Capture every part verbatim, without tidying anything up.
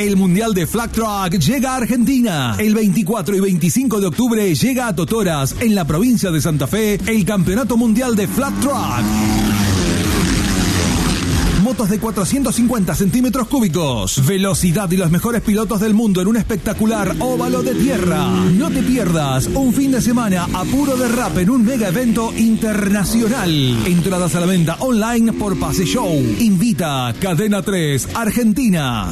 El Mundial de Flag Track llega a Argentina. El veinticuatro y veinticinco de octubre llega a Totoras, en la provincia de Santa Fe, el Campeonato Mundial de Flag Track. Motos de cuatrocientos cincuenta centímetros cúbicos, velocidad y los mejores pilotos del mundo en un espectacular óvalo de tierra. No te pierdas un fin de semana a puro derrape en un mega evento internacional. Entradas a la venta online por Pase Show. Invita Cadena tres Argentina.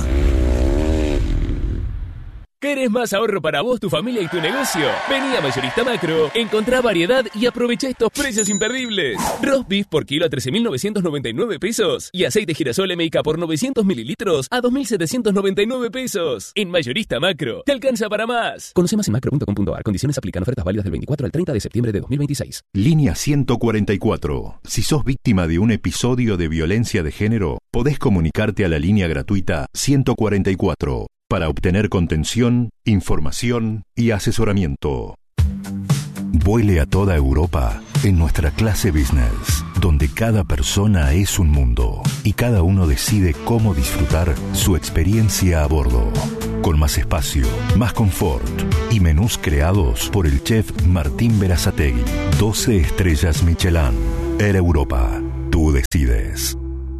¿Querés más ahorro para vos, tu familia y tu negocio? Vení a Mayorista Macro, encontrá variedad y aprovecha estos precios imperdibles. Roast beef por kilo a trece mil novecientos noventa y nueve pesos y aceite girasol M I K por novecientos mililitros a dos mil setecientos noventa y nueve pesos. En Mayorista Macro, te alcanza para más. Conoce más en macro punto com punto a r. Condiciones aplican. Ofertas válidas del veinticuatro al treinta de septiembre de dos mil veintiséis. Línea ciento cuarenta y cuatro. Si sos víctima de un episodio de violencia de género, podés comunicarte a la línea gratuita ciento cuarenta y cuatro. Para obtener contención, información y asesoramiento. Vuele a toda Europa en nuestra clase business, donde cada persona es un mundo y cada uno decide cómo disfrutar su experiencia a bordo. Con más espacio, más confort y menús creados por el chef Martín Berazategui. doce estrellas Michelin. Air Europa. Tú decides.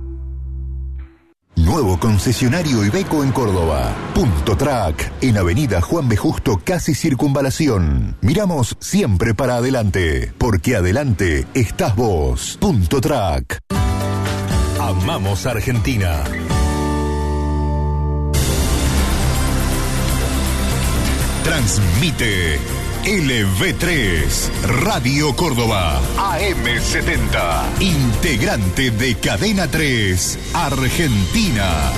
Nuevo concesionario Iveco en Córdoba. Punto Track, en Avenida Juan B. Justo, casi Circunvalación. Miramos siempre para adelante, porque adelante estás vos. Punto Track. Amamos Argentina. Transmite L V tres, Radio Córdoba, A M setenta, integrante de Cadena tres, Argentina.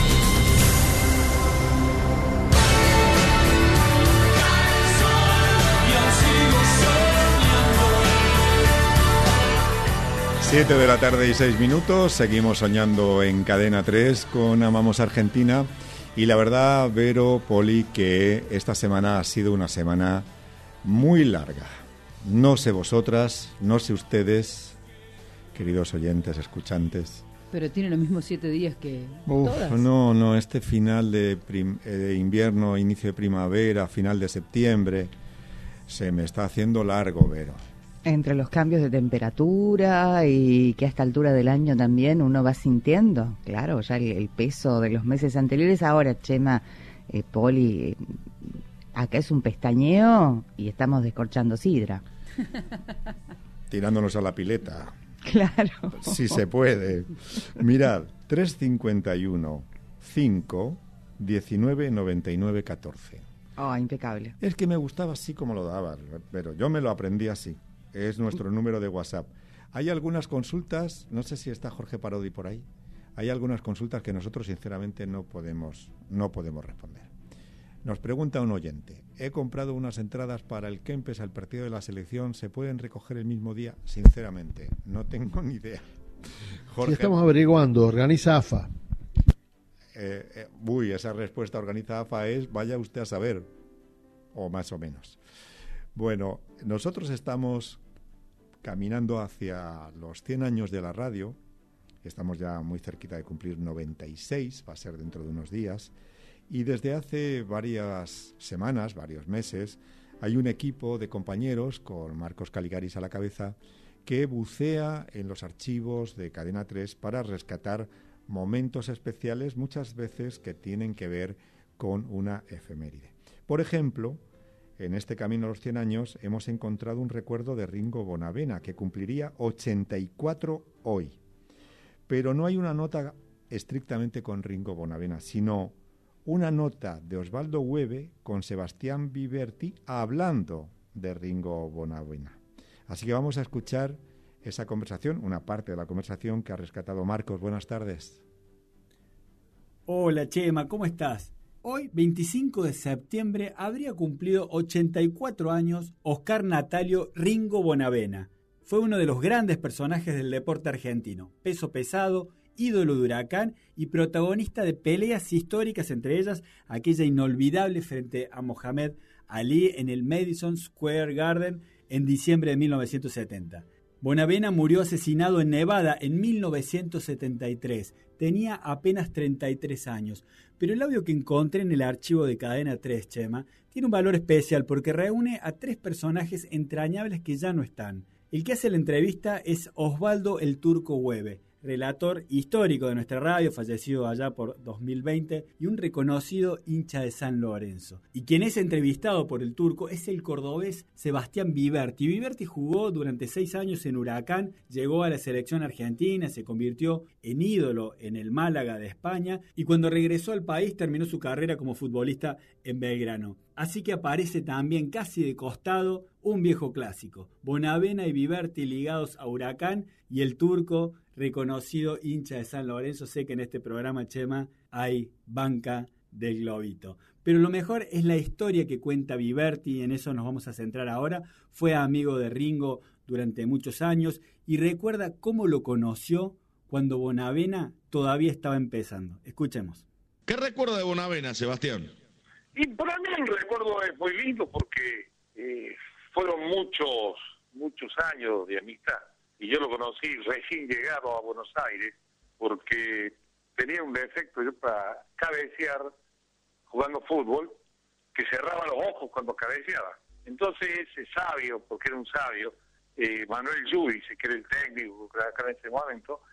Siete de la tarde y seis minutos, seguimos soñando en Cadena tres con Amamos Argentina. Y la verdad, Vero, Poli, que esta semana ha sido una semana muy larga. No sé vosotras, no sé ustedes, queridos oyentes, escuchantes. Pero tiene los mismos siete días que Uf, todas. No, no, este final de, prim- de invierno, inicio de primavera, final de septiembre, se me está haciendo largo, Vero. Entre los cambios de temperatura y que a esta altura del año también uno va sintiendo, claro, ya el, el peso de los meses anteriores. Ahora, Chema, eh, Poli, eh, acá es un pestañeo y estamos descorchando sidra. Tirándonos a la pileta. Claro. Si se puede. Mirad, tres cincuenta y uno, cinco, diecinueve, noventa y nueve, catorce. Oh, impecable. Es que me gustaba así como lo dabas, pero yo me lo aprendí así. Es nuestro número de WhatsApp. Hay algunas consultas, no sé si está Jorge Parodi por ahí, hay algunas consultas que nosotros sinceramente no podemos, no podemos responder. Nos pregunta un oyente, he comprado unas entradas para el Kempes al partido de la selección, ¿se pueden recoger el mismo día? Sinceramente, no tengo ni idea. Jorge, sí, estamos averiguando, organiza A F A. Eh, eh, uy, esa respuesta organiza A F A es, vaya usted a saber, o más o menos. Bueno, nosotros estamos caminando hacia los cien años de la radio, estamos ya muy cerquita de cumplir noventa y seis, va a ser dentro de unos días, y desde hace varias semanas, varios meses, hay un equipo de compañeros con Marcos Caligaris a la cabeza que bucea en los archivos de Cadena tres para rescatar momentos especiales, muchas veces que tienen que ver con una efeméride. Por ejemplo, en este camino a los cien años hemos encontrado un recuerdo de Ringo Bonavena, que cumpliría ochenta y cuatro hoy. Pero no hay una nota estrictamente con Ringo Bonavena, sino una nota de Osvaldo Hueve con Sebastián Viverti hablando de Ringo Bonavena. Así que vamos a escuchar esa conversación, una parte de la conversación que ha rescatado Marcos. Buenas tardes. Hola Chema, ¿cómo estás? Hoy, veinticinco de septiembre, habría cumplido ochenta y cuatro años Oscar Natalio Ringo Bonavena. Fue uno de los grandes personajes del deporte argentino, peso pesado, ídolo de Huracán y protagonista de peleas históricas, entre ellas aquella inolvidable frente a Mohamed Ali en el Madison Square Garden en diciembre de mil novecientos setenta. Bonavena murió asesinado en Nevada en mil novecientos setenta y tres. Tenía apenas treinta y tres años. Pero el audio que encontré en el archivo de Cadena tres, Chema, tiene un valor especial porque reúne a tres personajes entrañables que ya no están. El que hace la entrevista es Osvaldo el Turco Hueve, relator histórico de nuestra radio, fallecido allá por dos mil veinte, y un reconocido hincha de San Lorenzo. Y quien es entrevistado por el Turco es el cordobés Sebastián Viverti. Viverti jugó durante seis años en Huracán, llegó a la selección argentina, se convirtió en ídolo en el Málaga de España, y cuando regresó al país terminó su carrera como futbolista en Belgrano. Así que aparece también casi de costado un viejo clásico, Bonavena y Viverti ligados a Huracán, y el Turco, reconocido hincha de San Lorenzo. Sé que en este programa, Chema, hay banca del globito. Pero lo mejor es la historia que cuenta Viverti, y en eso nos vamos a centrar ahora. Fue amigo de Ringo durante muchos años y recuerda cómo lo conoció cuando Bonavena todavía estaba empezando. Escuchemos. ¿Qué recuerda de Bonavena, Sebastián? Y para mí el recuerdo es muy lindo porque eh, fueron muchos, muchos años de amistad. Y yo lo conocí recién llegado a Buenos Aires porque tenía un defecto yo para cabecear jugando fútbol, que cerraba los ojos cuando cabeceaba. Entonces ese sabio, porque era un sabio, eh, Manuel Judice, que era el técnico acá en ese momento,